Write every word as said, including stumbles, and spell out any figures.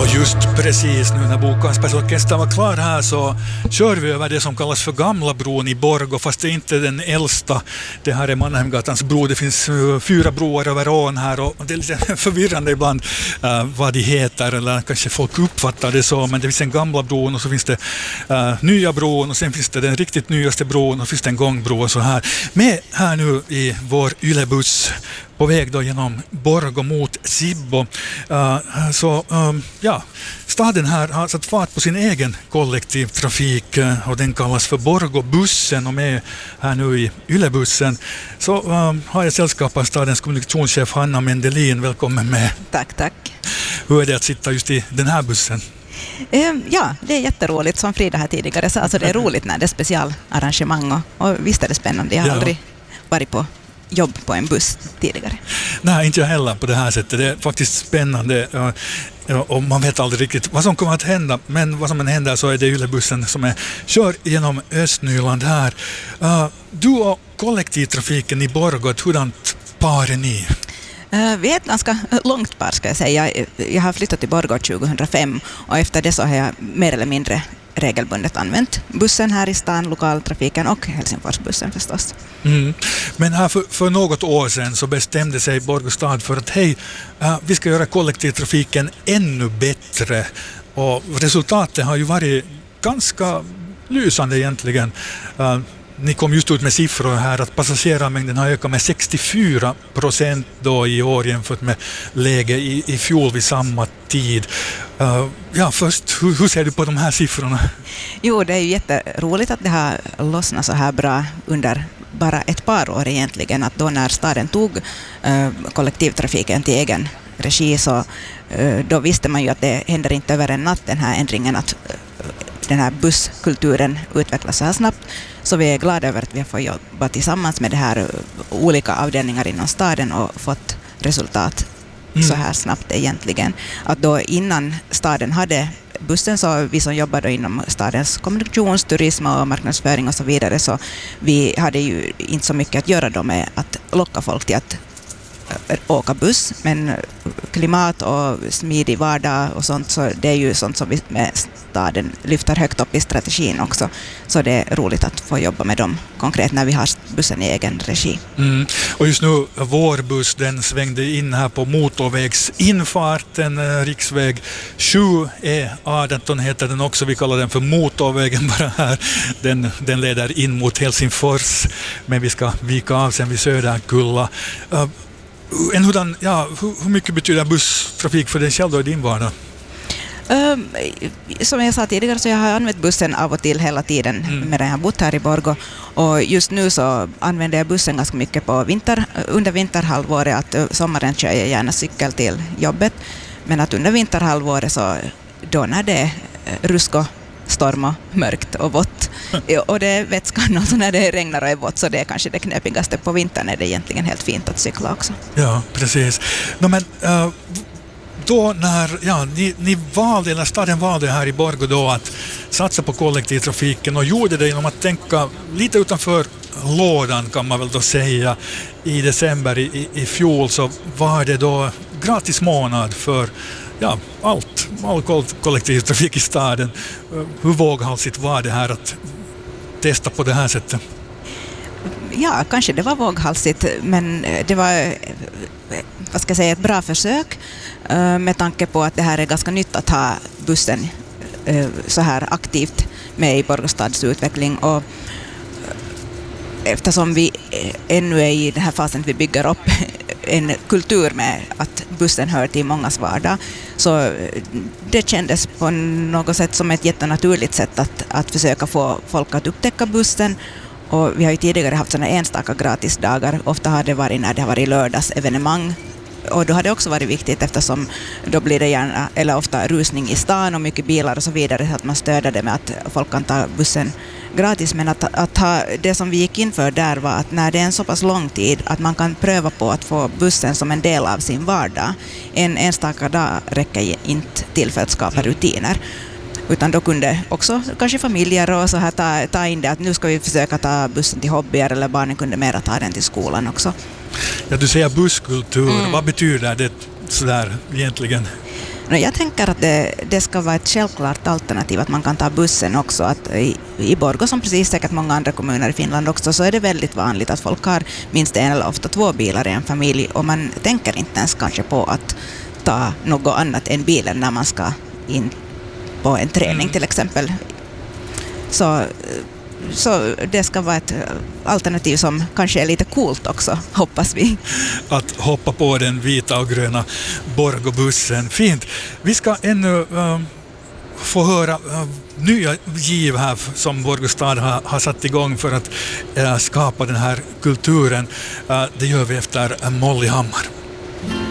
Just precis nu när Bokansbergsorkestern var klar här så kör vi över det som kallas för Gamla bron i Borgå, fast det är inte den äldsta. Det här är Mannheimgatans bro. Det finns uh, fyra broar över ån här och det är lite förvirrande ibland uh, vad de heter, eller kanske folk uppfattar det så, men det finns en Gamla bron och så finns det uh, nya bron och sen finns det den riktigt nyaste bron och finns det en gångbro och så här. Med här nu i vår Yle-buss på väg då genom Borgå mot Sibbo. Uh, så um, ja, staden här har satt fart på sin egen kollektivtrafik uh, och den kallas för Borgåbussen, och med här nu i Yle-bussen så um, har jag sällskap av stadens kommunikationschef Hanna Mendelin. Välkommen med. Tack, tack. Hur är det att sitta just i den här bussen? Um, ja, det är jätteroligt, som Frida här tidigare sa. Alltså det är roligt när det är specialarrangemang och, och visst är det spännande. Jag har ja. aldrig varit på jobb på en buss tidigare. Nej, inte jag heller på det här sättet. Det är faktiskt spännande och man vet aldrig riktigt vad som kommer att hända, men vad som än händer så är det Yle-bussen som är kör genom Östnyland här. Du och kollektivtrafiken i Borgå, hurdant par är ni? Vi är ett ganska långt par, ska jag säga. Jag har flyttat till Borgå tjugohundrafem och efter det så har jag mer eller mindre regelbundet använt bussen här i stan, lokaltrafiken och Helsingforsbussen förstås. Mm. Men här för, för något år sedan så bestämde sig Borgå stad för att hej, uh, vi ska göra kollektivtrafiken ännu bättre, och resultatet har ju varit ganska lysande egentligen. Uh, Ni kom just ut med siffror här att passagerarmängden har ökat med sextiofyra procent då i år jämfört med läge i, i fjol vid samma tid. Uh, ja, först, hur, hur ser du på de här siffrorna? Jo, det är ju jätteroligt att det har lossnat så här bra under bara ett par år egentligen. Att då när staden tog uh, kollektivtrafiken till egen regi så uh, då visste man ju att det händer inte över en natt, den här ändringen, att uh, den här busskulturen utvecklas så här snabbt. Så vi är glada över att vi har fått jobba tillsammans med det här olika avdelningar inom staden och fått resultat mm. så här snabbt egentligen. Att då innan staden hade bussen, så vi som jobbade inom stadens kommunikations, turism och marknadsföring och så vidare, så vi hade ju inte så mycket att göra då med att locka folk till att åka buss, men klimat och smidig vardag och sånt, så det är ju sånt som vi med staden lyfter högt upp i strategin också, så det är roligt att få jobba med dem konkret när vi har bussen i egen regi. Mm. Och just nu, vår buss, den svängde in här på motorvägsinfarten, riksväg sju E arton heter den också, vi kallar den för motorvägen bara här, den, den leder in mot Helsingfors, men vi ska vika av sen vid Söderkulla. Uh, En hurdan, ja, hur, hur mycket betyder busstrafik för dig själv då i din vardag? Um, som jag sa tidigare så jag har använt bussen av och till hela tiden mm. medan jag har bott här i Borgå, och just nu så använder jag bussen ganska mycket på vinter, under vinterhalvåret. Att sommaren kör jag gärna cykel till jobbet, men att under vinterhalvåret så då när det är rusk och storm och mörkt och vått och det är vätskan, och så när det regnar och är vått, så det är kanske det knepigaste. På vintern är det egentligen helt fint att cykla också. Ja, precis. No, men uh, då när ja, ni, ni valde, eller staden valde här i Borgå då att satsa på kollektivtrafiken och gjorde det genom att tänka lite utanför lådan, kan man väl då säga. I december i, i, i fjol så var det då gratis månad för ja, allt, all kollektivtrafik i staden. Hur våghalsigt var det här att testa på det här sättet? Ja, kanske det var våghalsigt, men det var, vad ska jag säga, ett bra försök med tanke på att det här är ganska nytt att ha bussen så här aktivt med i Borgå stads utveckling, och eftersom vi ännu är i den här fasen att vi bygger upp en kultur med att bussen hör till mångas vardag, så det kändes på något sätt som ett jättenaturligt sätt att, att försöka få folk att upptäcka bussen. Och vi har ju tidigare haft sådana enstaka gratisdagar, ofta har det varit när det har varit lördagsevenemang, och då har det också varit viktigt eftersom då blir det gärna, eller ofta rusning i stan och mycket bilar och så vidare, så att man stöder det med att folk kan ta bussen gratis. Men att, att ha, det som vi gick in för där var att när det är en så pass lång tid att man kan pröva på att få bussen som en del av sin vardag. En enstaka dag räcker inte till för att skapa rutiner. Utan då kunde också kanske familjer och så här ta, ta in det att nu ska vi försöka ta bussen till hobbyer, eller barnen kunde mera ta den till skolan också. Ja, du säger busskultur. Mm. Vad betyder det sådär egentligen? Men jag tänker att det, det ska vara ett självklart alternativ att man kan ta bussen också. Att i, i Borgå, som precis säkert många andra kommuner i Finland också, så är det väldigt vanligt att folk har minst en eller ofta två bilar i en familj, och man tänker inte ens kanske på att ta något annat än bilen när man ska in på en träning mm. till exempel. Så, så det ska vara ett alternativ som kanske är lite coolt också, hoppas vi. Att hoppa på den vita och gröna Borgåbussen. Fint. Vi ska ännu uh, få höra uh, nya giv här som Borgå stad har, har satt igång för att uh, skapa den här kulturen. Uh, det gör vi efter uh, Molly Hammar.